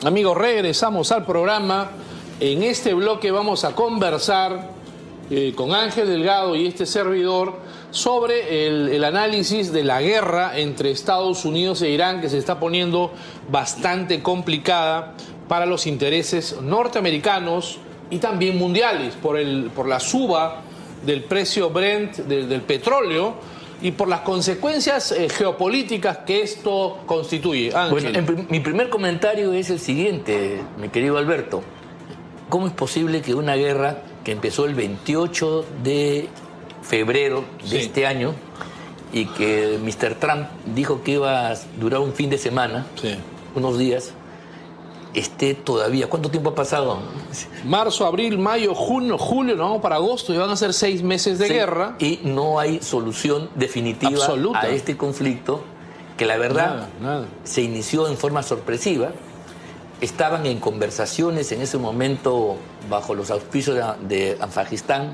Amigos, regresamos al programa. En este bloque vamos a conversar con Ángel Delgado y este servidor sobre el análisis de la guerra entre Estados Unidos e Irán, que se está poniendo bastante complicada para los intereses norteamericanos y también mundiales, por la suba del precio Brent del petróleo y por las consecuencias geopolíticas que esto constituye. Ángel. Bueno, mi primer comentario es el siguiente, mi querido Alberto. ¿Cómo es posible que una guerra que empezó el 28 de febrero de este año y que Mr. Trump dijo que iba a durar un fin de semana, unos días, esté todavía? ¿Cuánto tiempo ha pasado? Marzo, abril, mayo, junio, julio, nos vamos para agosto y van a ser 6 meses de guerra. Y no hay solución definitiva absoluta a este conflicto, que la verdad se inició en forma sorpresiva. Estaban en conversaciones en ese momento bajo los auspicios de Afganistán,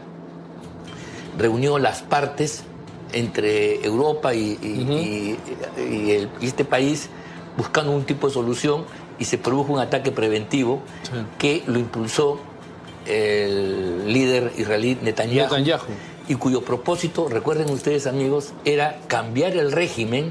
reunió las partes entre Europa y este país buscando un tipo de solución, y se produjo un ataque preventivo que lo impulsó el líder israelí Netanyahu, y cuyo propósito, recuerden ustedes amigos, era cambiar el régimen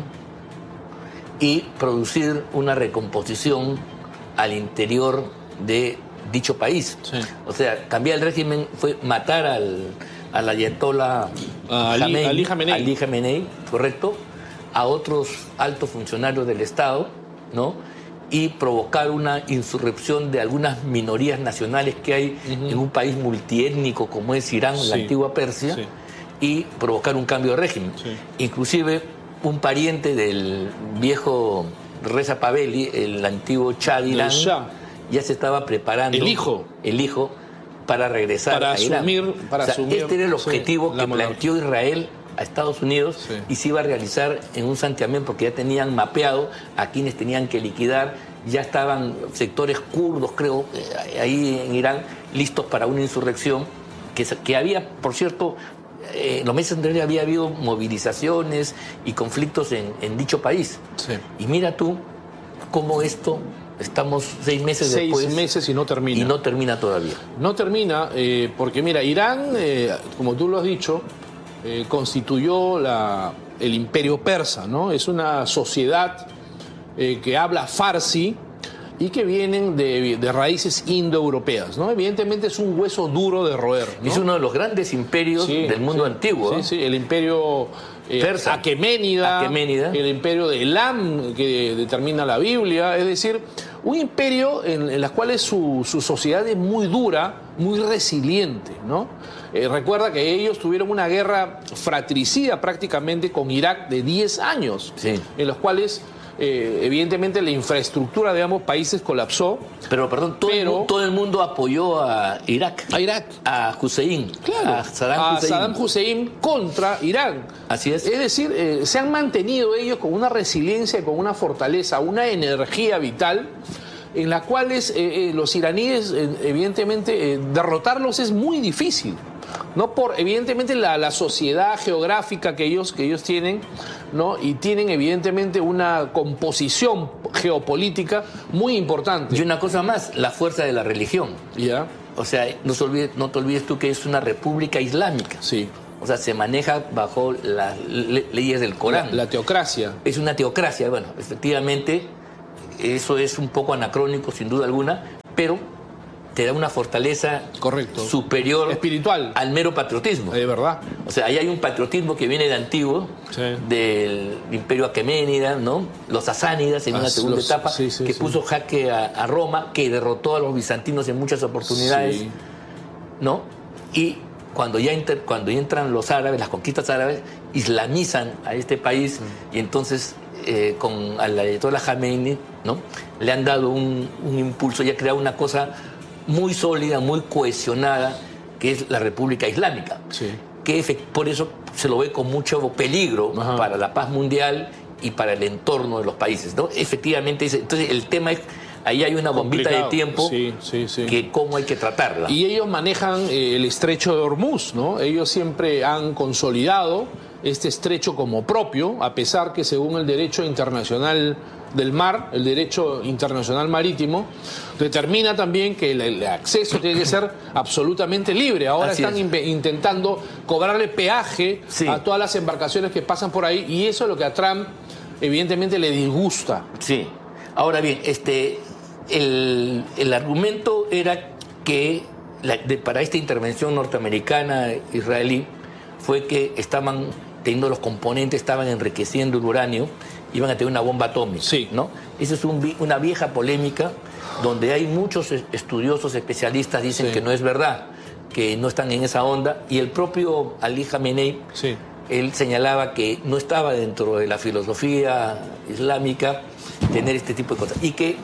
y producir una recomposición al interior de dicho país. O sea, cambiar el régimen fue matar al ayatollah Ali Khamenei, correcto, a otros altos funcionarios del Estado, ¿no? Y provocar una insurrección de algunas minorías nacionales que hay en un país multiétnico como es Irán, la antigua Persia, y provocar un cambio de régimen. Inclusive un pariente del viejo Reza Pahlavi, el antiguo Shah de Irán, ya se estaba preparando, el hijo para regresar a Irán. Este era el objetivo que planteó Israel a Estados Unidos, y se iba a realizar en un santiamén, porque ya tenían mapeado a quienes tenían que liquidar. Ya estaban sectores kurdos, creo, ahí en Irán, listos para una insurrección que había, por cierto, los meses anteriores había habido movilizaciones y conflictos en dicho país. Y mira tú cómo esto, estamos 6 meses después. 6 meses y no termina. Y no termina todavía. No termina porque, mira, Irán, como tú lo has dicho, constituyó el imperio persa, ¿no? Es una sociedad que habla farsi y que vienen de raíces indoeuropeas, ¿no? Evidentemente es un hueso duro de roer, ¿no? Es uno de los grandes imperios del mundo antiguo. El imperio persa, Aqueménida, el imperio de Elam, que determina la Biblia, es decir, un imperio en las cuales su sociedad es muy dura, muy resiliente, ¿no? Recuerda que ellos tuvieron una guerra fratricida prácticamente con Irak de 10 años, en los cuales evidentemente la infraestructura de ambos países colapsó. Pero, perdón, todo el mundo apoyó a Irak. A Hussein. Claro, a Saddam Hussein contra Irán. Así es. Es decir, se han mantenido ellos con una resiliencia, con una fortaleza, una energía vital, en la cuales los iraníes, evidentemente, derrotarlos es muy difícil. No por, evidentemente, la sociedad geográfica que ellos tienen, ¿no? Y tienen, evidentemente, una composición geopolítica muy importante. Y una cosa más, la fuerza de la religión. O sea, no te olvides tú que es una república islámica. O sea, se maneja bajo las leyes del Corán. La teocracia. Es una teocracia. Bueno, efectivamente, eso es un poco anacrónico, sin duda alguna, pero te da una fortaleza superior, espiritual, al mero patriotismo. Es verdad. O sea, ahí hay un patriotismo que viene de antiguo, del imperio aqueménida, ¿no? Los sasánidas en una segunda etapa, que puso jaque a Roma, que derrotó a los bizantinos en muchas oportunidades, ¿no? Y cuando ya entran los árabes, las conquistas árabes, islamizan a este país, y entonces con al ayatollah Khamenei, ¿no? Le han dado un impulso y ha creado una cosa muy sólida, muy cohesionada, que es la República Islámica, que por eso se lo ve con mucho peligro para la paz mundial y para el entorno de los países, ¿no? Efectivamente, entonces el tema es, ahí hay una bombita de tiempo que cómo hay que tratarla. Y ellos manejan el estrecho de Hormuz, ¿no? Ellos siempre han consolidado este estrecho como propio, a pesar que según el derecho internacional del mar, el derecho internacional marítimo, determina también que el acceso tiene que ser absolutamente libre. Ahora están intentando cobrarle peaje a todas las embarcaciones que pasan por ahí, y eso es lo que a Trump evidentemente le disgusta. Sí. Ahora bien, el argumento era que para esta intervención norteamericana israelí fue que estaban teniendo los componentes, estaban enriqueciendo el uranio, iban a tener una bomba atómica. Sí. ¿No? Esa es una vieja polémica donde hay muchos estudiosos especialistas dicen que no es verdad, que no están en esa onda, y el propio Ali Khamenei, él señalaba que no estaba dentro de la filosofía islámica tener este tipo de cosas, y que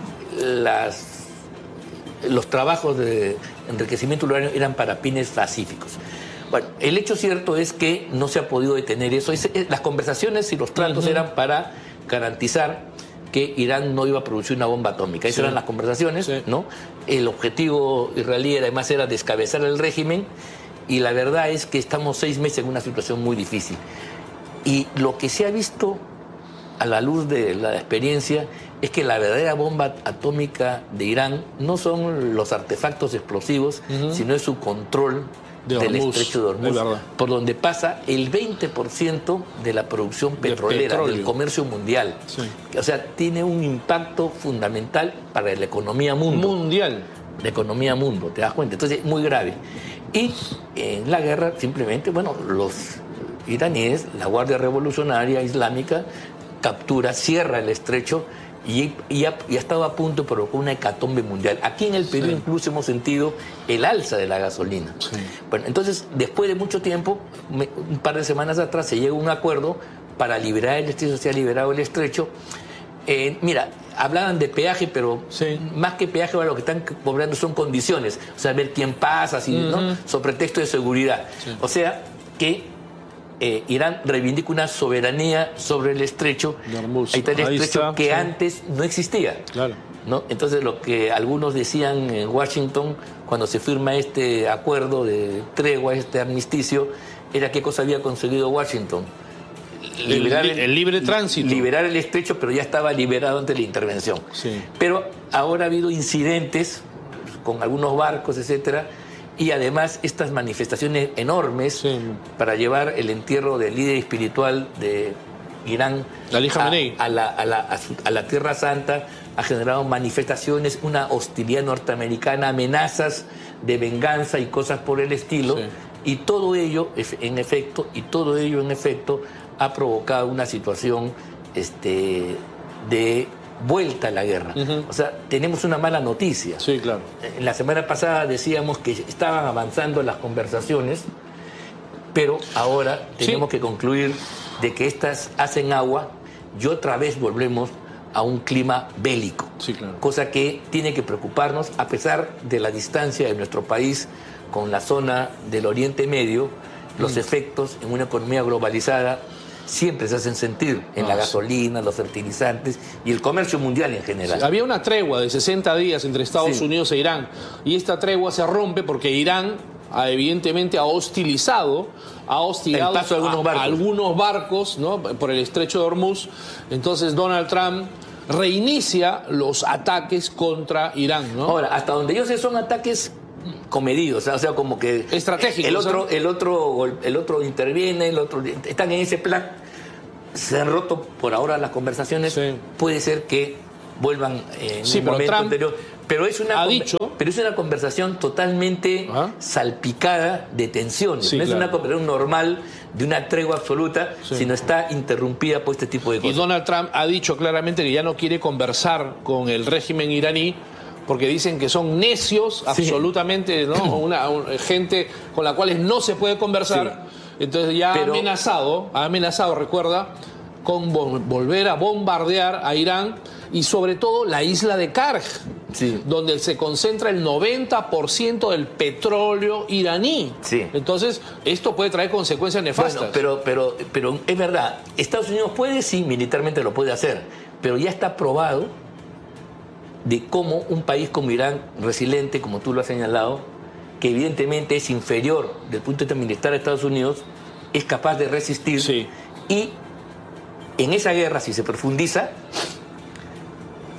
los trabajos de enriquecimiento uranio eran para fines pacíficos. Bueno, el hecho cierto es que no se ha podido detener eso. Las conversaciones y los tratos eran para garantizar que Irán no iba a producir una bomba atómica. Esas eran las conversaciones, ¿no? El objetivo israelí además era descabezar el régimen, y la verdad es que estamos 6 meses en una situación muy difícil. Y lo que se ha visto a la luz de la experiencia es que la verdadera bomba atómica de Irán no son los artefactos explosivos, sino es su control del estrecho de Hormuz, por donde pasa el 20% de la producción petrolera, del comercio mundial. O sea, tiene un impacto fundamental para la economía mundial. La economía mundo, ¿te das cuenta? Entonces es muy grave. Y en la guerra simplemente, bueno, los iraníes, la Guardia Revolucionaria Islámica, cierra el estrecho y ha estado a punto de provocar una hecatombe mundial. Aquí en el Perú incluso hemos sentido el alza de la gasolina. Bueno, entonces, después de mucho tiempo, un par de semanas atrás, se llega a un acuerdo para liberar el estrecho. Se ha liberado el estrecho. Mira, hablaban de peaje, pero más que peaje, ahora lo que están cobrando son condiciones. O sea, ver quién pasa, ¿no? Sobre pretexto de seguridad. O sea, que Irán reivindica una soberanía sobre el estrecho. Ahí está el estrecho que antes no existía. ¿No? Entonces, lo que algunos decían en Washington cuando se firma este acuerdo de tregua, este armisticio, era qué cosa había conseguido Washington. El libre tránsito. Liberar el estrecho, pero ya estaba liberado antes de la intervención. Pero ahora ha habido incidentes con algunos barcos, etcétera, y además estas manifestaciones enormes para llevar el entierro del líder espiritual de Irán a la Tierra Santa ha generado manifestaciones, una hostilidad norteamericana, amenazas de venganza y cosas por el estilo, y todo ello en efecto ha provocado una situación de vuelta a la guerra. O sea, tenemos una mala noticia. La semana pasada decíamos que estaban avanzando las conversaciones, pero ahora tenemos que concluir de que estas hacen agua y otra vez volvemos a un clima bélico. Cosa que tiene que preocuparnos, a pesar de la distancia de nuestro país con la zona del Oriente Medio. Los efectos en una economía globalizada siempre se hacen sentir en la gasolina, los fertilizantes y el comercio mundial en general. Había una tregua de 60 días entre Estados Unidos e Irán, y esta tregua se rompe porque Irán evidentemente ha hostigado el paso de algunos barcos, ¿no? Por el estrecho de Hormuz. Entonces Donald Trump reinicia los ataques contra Irán, ¿no? Ahora, hasta donde yo sé, son ataques comedidos, o sea, como que estratégicos. El otro interviene, están en ese plan. Se han roto por ahora las conversaciones. Puede ser que vuelvan en un momento anterior. Pero es una conversación totalmente salpicada de tensiones. No es una conversación normal de una tregua absoluta, sino está interrumpida por este tipo de cosas. Y Donald Trump ha dicho claramente que ya no quiere conversar con el régimen iraní porque dicen que son necios absolutamente, ¿no? Gente con la cual no se puede conversar. Entonces ya ha amenazado, recuerda, con volver a bombardear a Irán, y sobre todo la isla de Karj, donde se concentra el 90% del petróleo iraní. Entonces, esto puede traer consecuencias nefastas. Bueno, pero es verdad, Estados Unidos puede, militarmente lo puede hacer, pero ya está probado de cómo un país como Irán, resiliente, como tú lo has señalado, que evidentemente es inferior desde el punto de vista militar a Estados Unidos, es capaz de resistir. Y en esa guerra, si se profundiza,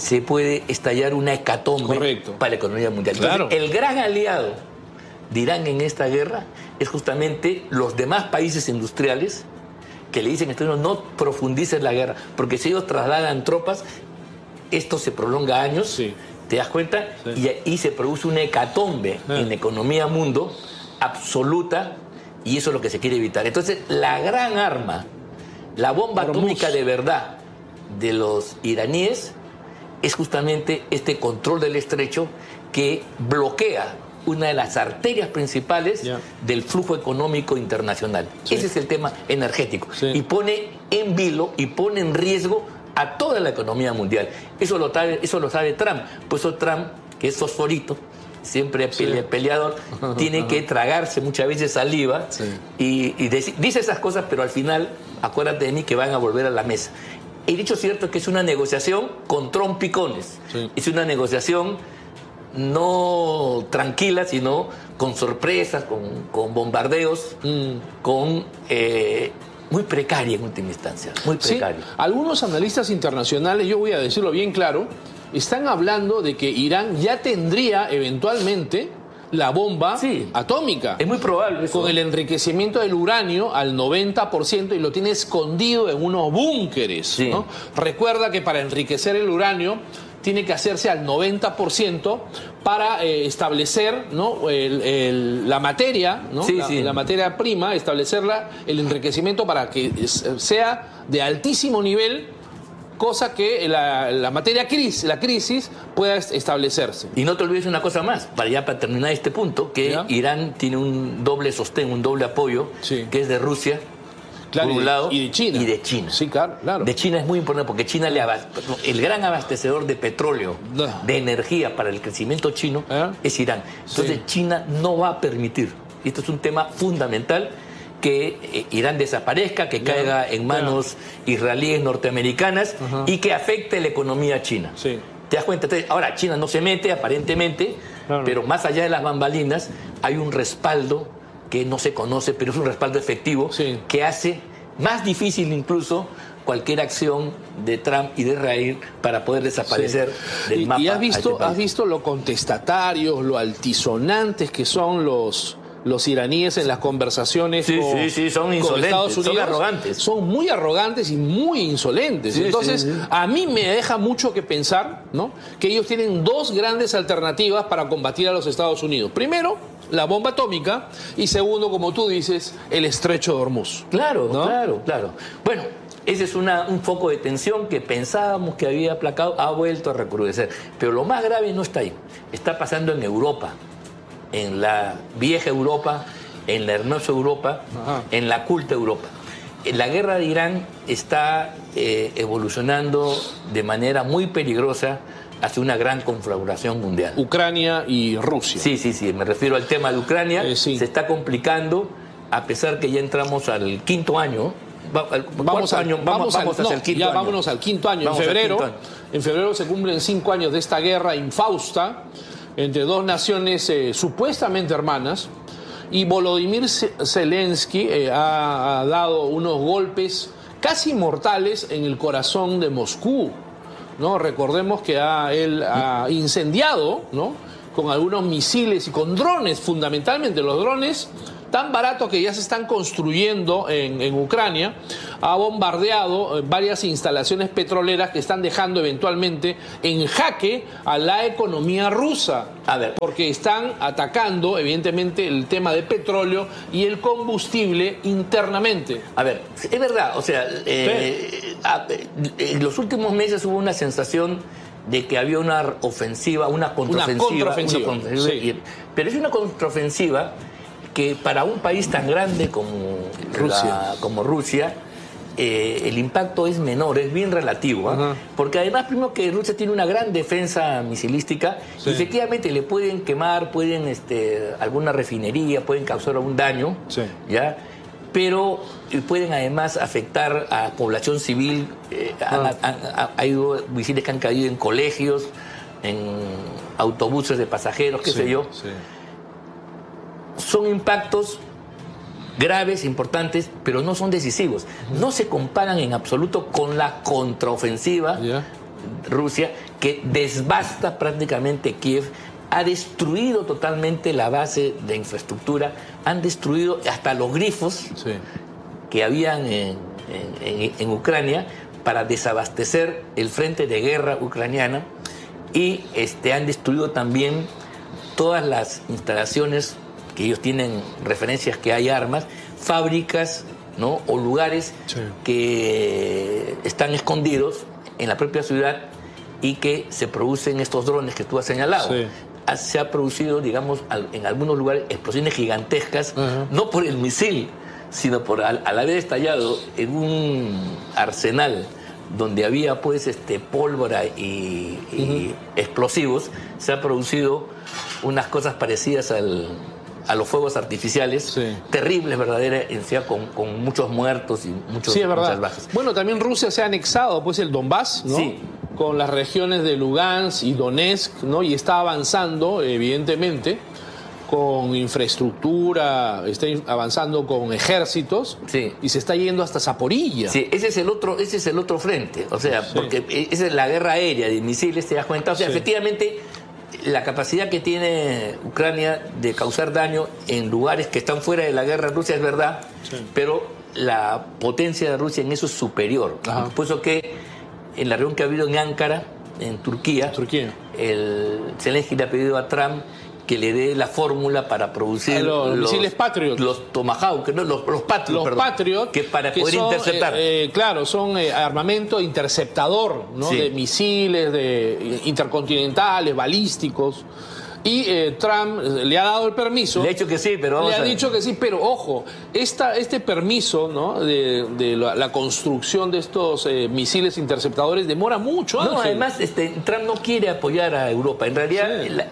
se puede estallar una hecatombe para la economía mundial. Entonces, el gran aliado de Irán en esta guerra es justamente los demás países industriales que le dicen a Estados Unidos no profundicen la guerra, porque si ellos trasladan tropas, esto se prolonga años, ¿te das cuenta? Y ahí se produce una hecatombe en la economía mundo absoluta, y eso es lo que se quiere evitar. Entonces, la gran arma, la bomba atómica de verdad de los iraníes es justamente este control del estrecho que bloquea una de las arterias principales del flujo económico internacional. Ese es el tema energético. Y pone en vilo y pone en riesgo a toda la economía mundial. Eso lo sabe Trump. Por eso Trump, que es fosforito, siempre peleador, tiene que tragarse muchas veces saliva y dice esas cosas, pero al final, acuérdate de mí, que van a volver a la mesa. El dicho cierto es que es una negociación con trompicones. Es una negociación no tranquila, sino con sorpresas, con bombardeos, muy precaria en última instancia, muy precaria. Algunos analistas internacionales, yo voy a decirlo bien claro, están hablando de que Irán ya tendría eventualmente la bomba atómica. Es muy probable eso. Con el enriquecimiento del uranio al 90% y lo tiene escondido en unos búnkeres, ¿no? Recuerda que para enriquecer el uranio tiene que hacerse al 90% para establecer, ¿no?, la materia, ¿no? La materia prima, establecerla, el enriquecimiento para que sea de altísimo nivel, cosa que la crisis pueda establecerse. Y no te olvides una cosa más, para terminar este punto, que Irán tiene un doble sostén, un doble apoyo, que es de Rusia, por un lado, y de China. Y de China. Sí, claro. De China es muy importante porque China el gran abastecedor de petróleo, de energía para el crecimiento chino es Irán. Entonces China no va a permitir, y esto es un tema fundamental, que Irán desaparezca, que caiga en manos israelíes, norteamericanas y que afecte la economía china. ¿Te das cuenta? Entonces, ahora, China no se mete aparentemente, pero más allá de las bambalinas hay un respaldo que no se conoce, pero es un respaldo efectivo que hace más difícil incluso cualquier acción de Trump y de Israel para poder desaparecer del mapa. ¿Y has visto lo contestatarios, lo altisonantes que son los iraníes en las conversaciones son insolentes, con Estados Unidos? son arrogantes. Son muy arrogantes y muy insolentes. Entonces, a mí me deja mucho que pensar, ¿no?, que ellos tienen dos grandes alternativas para combatir a los Estados Unidos. Primero, la bomba atómica, y segundo, como tú dices, el estrecho de Hormuz. Claro. Bueno, ese es un foco de tensión que pensábamos que había aplacado, ha vuelto a recrudecer. Pero lo más grave no está ahí, está pasando en Europa, en la vieja Europa, en la hermosa Europa, en la culta Europa. La guerra de Irán está evolucionando de manera muy peligrosa hacia una gran conflagración mundial. Ucrania y Rusia. Sí, me refiero al tema de Ucrania. Se está complicando, a pesar que ya entramos al quinto año. Vámonos al quinto año. En febrero se cumplen 5 años de esta guerra infausta entre dos naciones supuestamente hermanas, y Volodymyr Zelensky ha dado unos golpes casi mortales en el corazón de Moscú, ¿no? Recordemos que él ha incendiado, ¿no?, con algunos misiles y con drones, fundamentalmente los drones tan baratos que ya se están construyendo en Ucrania, ha bombardeado varias instalaciones petroleras que están dejando eventualmente en jaque a la economía rusa. Porque están atacando, evidentemente, el tema de petróleo y el combustible internamente. Es verdad, o sea, en los últimos meses hubo una sensación de que había una ofensiva, una contraofensiva. Pero es una contraofensiva que para un país tan grande como Rusia, el impacto es menor, es bien relativo. Porque además, primero que Rusia tiene una gran defensa misilística, y efectivamente le pueden quemar, alguna refinería, pueden causar algún daño, ¿ya? Pero pueden además afectar a población civil. Hay misiles que han caído en colegios, en autobuses de pasajeros, qué sé yo. Son impactos graves, importantes, pero no son decisivos. No se comparan en absoluto con la contraofensiva Rusia, que desbasta prácticamente Kiev, ha destruido totalmente la base de infraestructura, han destruido hasta los grifos que habían en Ucrania para desabastecer el frente de guerra ucraniana, y han destruido también todas las instalaciones que ellos tienen referencias que hay armas, fábricas, ¿no?, o lugares que están escondidos en la propia ciudad y que se producen estos drones que tú has señalado. Se ha producido, digamos, en algunos lugares explosiones gigantescas, no por el misil, sino por al haber estallado en un arsenal donde había pues pólvora y explosivos, se ha producido unas cosas parecidas a los fuegos artificiales, terribles, verdaderas, con muchos muertos y muchas bajas. Bueno, también Rusia se ha anexado pues el Donbass, ¿no? Con las regiones de Lugansk y Donetsk, ¿no? Y está avanzando, evidentemente, con infraestructura, está avanzando con ejércitos, y se está yendo hasta Zaporilla. Sí, ese es el otro frente, o sea, porque esa es la guerra aérea de misiles, te das cuenta, o sea, efectivamente la capacidad que tiene Ucrania de causar daño en lugares que están fuera de la guerra en Rusia es verdad, pero la potencia de Rusia en eso es superior. Por eso que en la reunión que ha habido en Ankara, en Turquía, el Zelensky le ha pedido a Trump que le dé la fórmula para producir los misiles Patriot, los Tomahawk, ¿no? los Patriot, los Patriot, que para poder interceptar. Claro, son armamento interceptador, ¿no? De misiles, de intercontinentales, balísticos. Y Trump le ha dado el permiso. Le ha dicho que sí, pero vamos a dicho que sí, pero ojo, este permiso, ¿no?, de la construcción de estos misiles interceptadores demora mucho. No, además Trump no quiere apoyar a Europa. En realidad,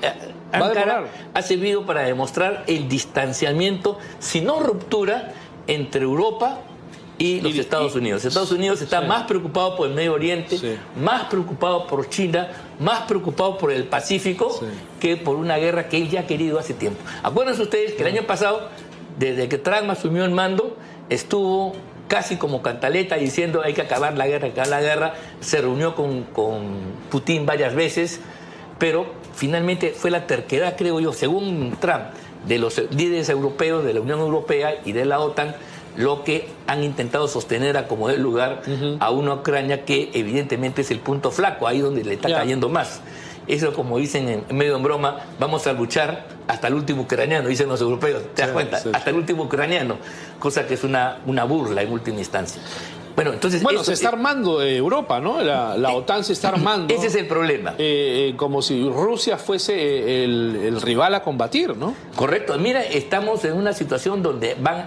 Ankara ha servido para demostrar el distanciamiento, si no ruptura, entre Europa y los Estados Unidos. Estados Unidos está más preocupado por el Medio Oriente, más preocupado por China, más preocupado por el Pacífico que por una guerra que él ya ha querido hace tiempo. Acuérdense ustedes que el año pasado, desde que Trump asumió el mando, estuvo casi como cantaleta diciendo hay que acabar la guerra, se reunió con Putin varias veces, pero finalmente fue la terquedad, creo yo, según Trump, de los líderes europeos, de la Unión Europea y de la OTAN, lo que han intentado sostener a como dé lugar a una Ucrania que evidentemente es el punto flaco, ahí donde le está cayendo más. Eso, como dicen en medio en broma, vamos a luchar hasta el último ucraniano, dicen los europeos, ¿te das cuenta? Hasta el último ucraniano, cosa que es una burla en última instancia. Bueno, entonces se está armando Europa, ¿no? La OTAN se está armando. Ese es el problema. Como si Rusia fuese el rival a combatir, ¿no? Correcto. Mira, estamos en una situación donde van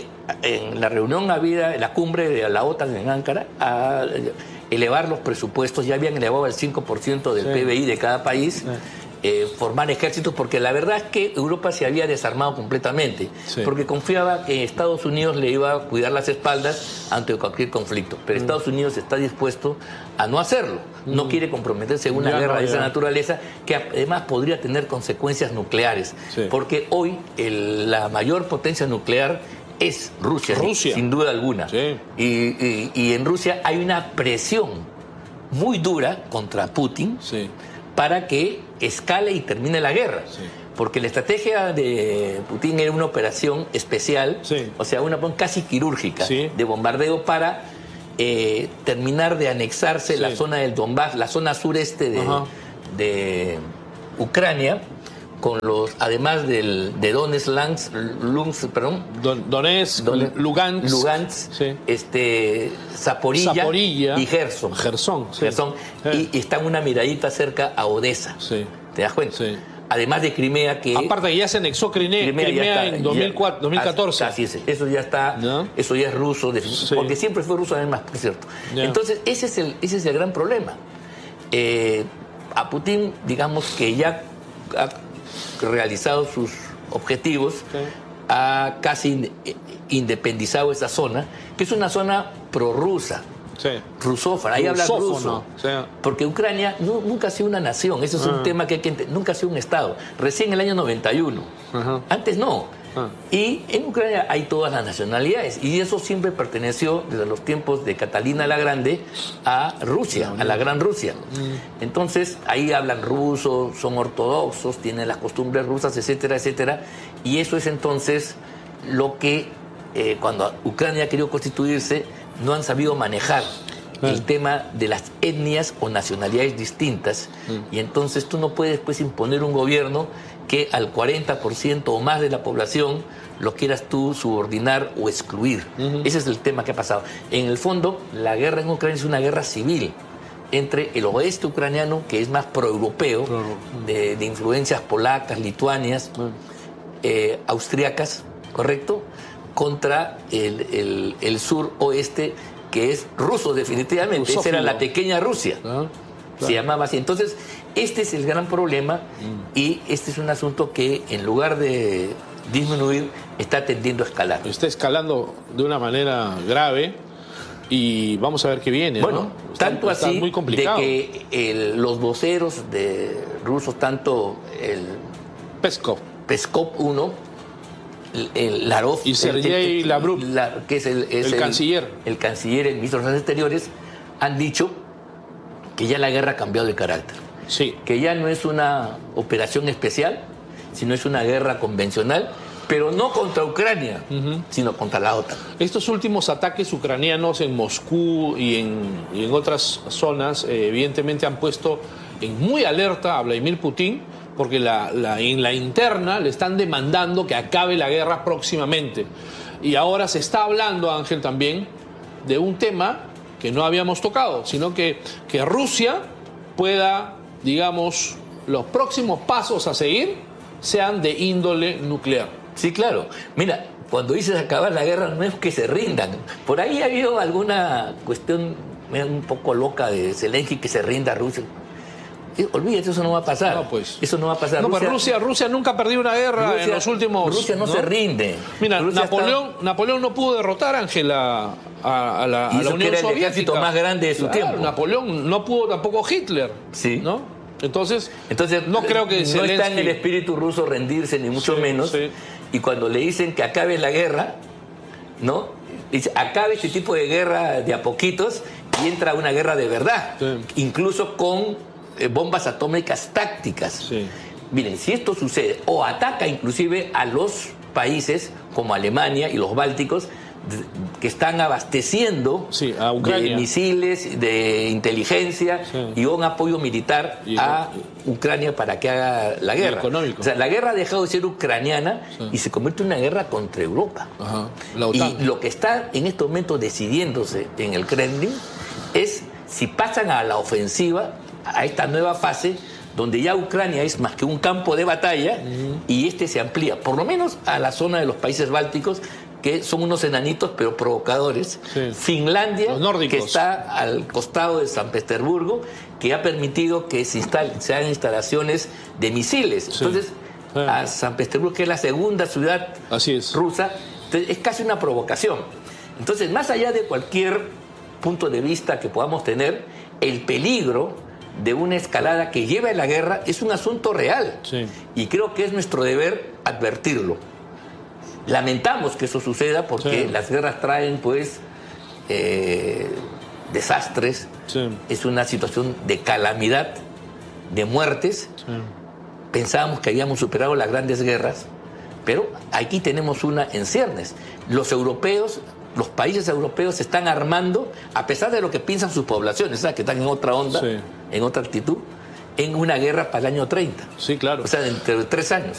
en la reunión había la cumbre de la OTAN en Ankara a elevar los presupuestos, ya habían elevado el 5% del PBI de cada país. Formar ejércitos, porque la verdad es que Europa se había desarmado completamente, porque confiaba que Estados Unidos le iba a cuidar las espaldas ante cualquier conflicto, pero Estados Unidos está dispuesto a no hacerlo, no quiere comprometerse en una guerra de esa naturaleza, que además podría tener consecuencias nucleares, porque hoy la mayor potencia nuclear es Rusia. Sin duda alguna, y en Rusia hay una presión muy dura contra Putin, para que escale y termine la guerra. Porque la estrategia de Putin era una operación especial, o sea, una casi quirúrgica de bombardeo para terminar de anexarse la zona del Donbass, la zona sureste de Ucrania, con además de Donetsk, Lugansk, Zaporilla y Gerson. Y está una miradita cerca a Odessa. ¿Te das cuenta? Además de Crimea, que... Aparte que ya se anexó Crimea en 2014. Así es, eso ya está, eso ya es ruso, porque siempre fue ruso además, por cierto. Entonces, ese es el gran problema. A Putin, digamos que ya ha realizado sus objetivos, ha casi independizado esa zona, que es una zona prorrusa, rusófona, ahí habla ruso, porque Ucrania nunca ha sido una nación, eso es un tema que hay que entender, nunca ha sido un Estado, recién en el año 91, antes no. Y en Ucrania hay todas las nacionalidades. Y eso siempre perteneció, desde los tiempos de Catalina la Grande, a Rusia, a la Gran Rusia. Entonces, ahí hablan ruso, son ortodoxos, tienen las costumbres rusas, etcétera, etcétera. Y eso es entonces lo que, cuando Ucrania ha querido constituirse, no han sabido manejar el tema de las etnias o nacionalidades distintas. Y entonces tú no puedes pues imponer un gobierno que al 40% o más de la población lo quieras tú subordinar o excluir. Ese es el tema que ha pasado. En el fondo, la guerra en Ucrania es una guerra civil entre el oeste ucraniano, que es más proeuropeo, de influencias polacas, lituanias, austriacas, ¿correcto?, contra el sur oeste, que es ruso definitivamente. Esa era la pequeña Rusia. Se llamaba así. Entonces, este es el gran problema y este es un asunto que, en lugar de disminuir, está tendiendo a escalar. Está escalando de una manera grave y vamos a ver qué viene. Bueno, ¿no? tanto está así muy complicado. de que los voceros de rusos, tanto el Peskov 1, el Lavrov y Sergei Lavrov, que es el canciller. El canciller, el ministro de Relaciones Exteriores, han dicho que ya la guerra ha cambiado de carácter. Sí. Que ya no es una operación especial, sino es una guerra convencional, pero no contra Ucrania, sino contra la OTAN. Estos últimos ataques ucranianos en Moscú y en otras zonas, evidentemente han puesto en muy alerta a Vladimir Putin, porque en la interna le están demandando que acabe la guerra próximamente. Y ahora se está hablando, Ángel, también de un tema que no habíamos tocado, sino que Rusia pueda, digamos, los próximos pasos a seguir sean de índole nuclear. Sí, claro. Mira, cuando dices acabar la guerra no es que se rindan. Por ahí ha habido alguna cuestión un poco loca de Zelensky, que se rinda a Rusia. Olvídate, eso no va a pasar. No, pues. Eso no va a pasar. No, pero Rusia nunca ha perdido una guerra en los últimos... Rusia no se rinde. Mira, Rusia Napoleón no pudo derrotar, Ángel, a la Unión Soviética. Era el ejército más grande de su tiempo. Napoleón no pudo tampoco Hitler. Sí. ¿No? Entonces no creo que no está en el espíritu ruso rendirse, ni mucho menos. Sí. Y cuando le dicen que acabe la guerra, ¿no? Dice, acabe este tipo de guerra de a poquitos y entra una guerra de verdad. Sí. Incluso con bombas atómicas tácticas. Sí. Miren, si esto sucede, o ataca inclusive a los países como Alemania y los bálticos, que están abasteciendo a Ucrania de misiles, de inteligencia y un apoyo militar a Ucrania para que haga la guerra. Económico. O sea, la guerra ha dejado de ser ucraniana y se convierte en una guerra contra Europa. La OTAN. Y lo que está en este momento decidiéndose en el Kremlin es si pasan a la ofensiva, a esta nueva fase, donde ya Ucrania es más que un campo de batalla y este se amplía, por lo menos a la zona de los países bálticos, que son unos enanitos pero provocadores. Sí. Finlandia, que está al costado de San Petersburgo, que ha permitido que se hagan instalaciones de misiles. Sí. Entonces, a San Petersburgo, que es la segunda ciudad rusa, entonces, es casi una provocación. Entonces, más allá de cualquier punto de vista que podamos tener, el peligro de una escalada que lleve a la guerra es un asunto real. Sí. Y creo que es nuestro deber advertirlo. Lamentamos que eso suceda porque las guerras traen, pues, desastres. Sí. Es una situación de calamidad, de muertes. Sí. Pensábamos que habíamos superado las grandes guerras, pero aquí tenemos una en ciernes. Los países europeos se están armando, a pesar de lo que piensan sus poblaciones, ¿sabes? Que están en otra onda, en otra actitud, en una guerra para el año 30. Sí, claro. O sea, dentro de 3 años.